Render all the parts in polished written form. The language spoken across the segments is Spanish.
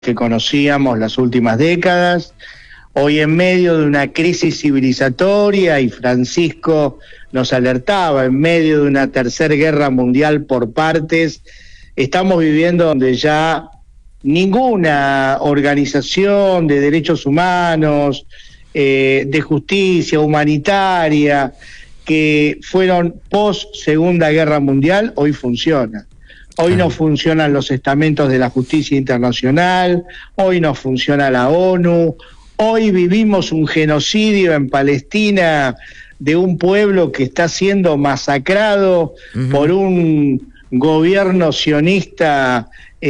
que conocíamos las últimas décadas. Hoy, en medio de una crisis civilizatoria, y Francisco nos alertaba, en medio de una tercera guerra mundial por partes, estamos viviendo donde ya ninguna organización de derechos humanos, de justicia humanitaria, que fueron post Segunda Guerra Mundial, hoy funciona. Hoy no funcionan los estamentos de la justicia internacional, hoy no funciona la ONU, hoy vivimos un genocidio en Palestina de un pueblo que está siendo masacrado por un gobierno sionista,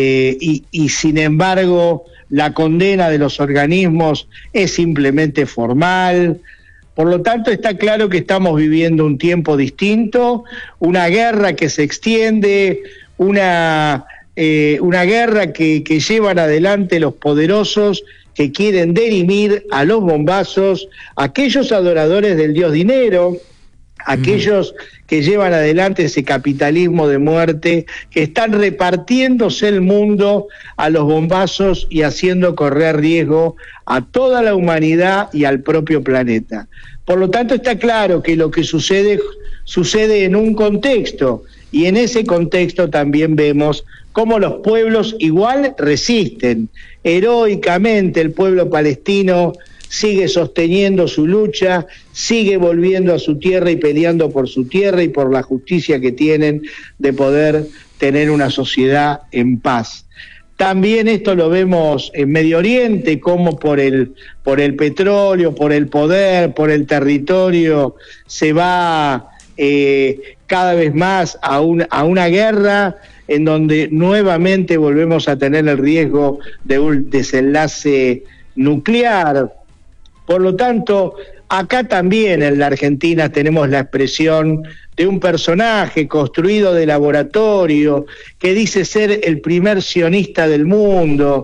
y sin embargo la condena de los organismos es simplemente formal. Por lo tanto, está claro que estamos viviendo un tiempo distinto, una guerra que se extiende, una guerra que llevan adelante los poderosos, que quieren dirimir a los bombazos, aquellos adoradores del dios dinero, aquellos que llevan adelante ese capitalismo de muerte, que están repartiéndose el mundo a los bombazos y haciendo correr riesgo a toda la humanidad y al propio planeta. Por lo tanto, está claro que lo que sucede en un contexto, y en ese contexto también vemos cómo los pueblos igual resisten. Heroicamente el pueblo palestino sigue sosteniendo su lucha, sigue volviendo a su tierra y peleando por su tierra y por la justicia que tienen de poder tener una sociedad en paz. También esto lo vemos en Medio Oriente, como por el petróleo, por el poder, por el territorio, se va cada vez más a una guerra en donde nuevamente volvemos a tener el riesgo de un desenlace nuclear. Por lo tanto, acá también en la Argentina tenemos la expresión de un personaje construido de laboratorio que dice ser el primer sionista del mundo.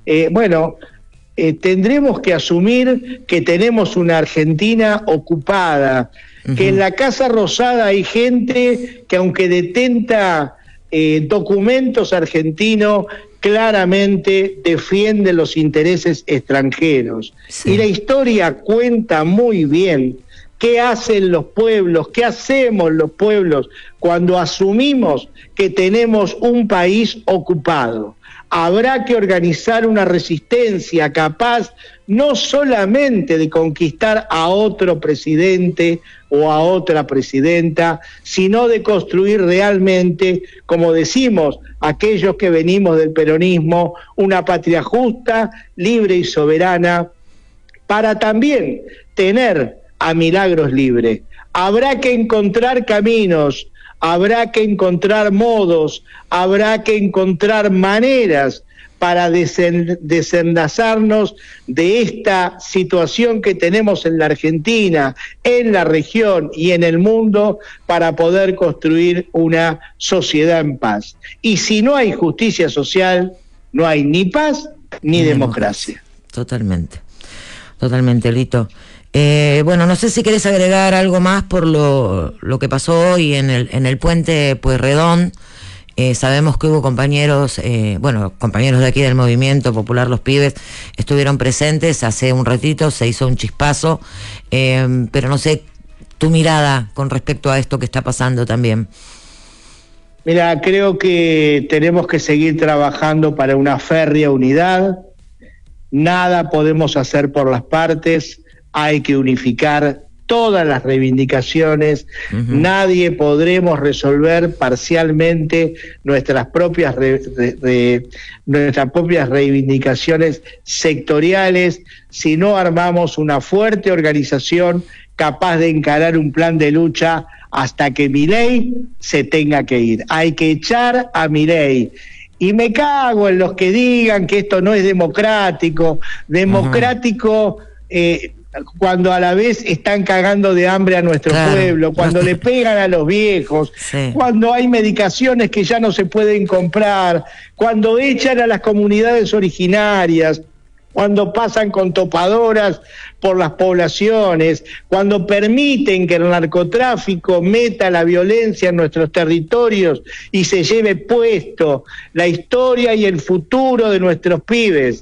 Tendremos que asumir que tenemos una Argentina ocupada, que en la Casa Rosada hay gente que, aunque detenta documentos argentinos, claramente defiende los intereses extranjeros. Sí. Y la historia cuenta muy bien qué hacen los pueblos, qué hacemos los pueblos cuando asumimos que tenemos un país ocupado. Habrá que organizar una resistencia capaz no solamente de conquistar a otro presidente o a otra presidenta, sino de construir realmente, como decimos aquellos que venimos del peronismo, una patria justa, libre y soberana, para también tener a Milagros libre. Habrá que encontrar caminos, habrá que encontrar modos, habrá que encontrar maneras para desenlazarnos de esta situación que tenemos en la Argentina, en la región y en el mundo, para poder construir una sociedad en paz. Y si no hay justicia social, no hay ni paz ni democracia. Totalmente, Lito. Bueno, no sé si querés agregar algo más por lo que pasó hoy en el puente Pueyrredón. Sabemos que hubo compañeros de aquí del Movimiento Popular Los Pibes, estuvieron presentes hace un ratito, se hizo un chispazo, pero no sé, tu mirada con respecto a esto que está pasando también. Mira, creo que tenemos que seguir trabajando para una férrea unidad. Nada podemos hacer por las partes, hay que unificar todas las reivindicaciones. Nadie podremos resolver parcialmente nuestras propias reivindicaciones sectoriales si no armamos una fuerte organización capaz de encarar un plan de lucha hasta que Milei se tenga que ir. Hay que echar a Milei. Y me cago en los que digan que esto no es democrático. Cuando a la vez están cagando de hambre a nuestro pueblo, cuando le pegan a los viejos, cuando hay medicaciones que ya no se pueden comprar, cuando echan a las comunidades originarias, cuando pasan con topadoras por las poblaciones, cuando permiten que el narcotráfico meta la violencia en nuestros territorios y se lleve puesto la historia y el futuro de nuestros pibes.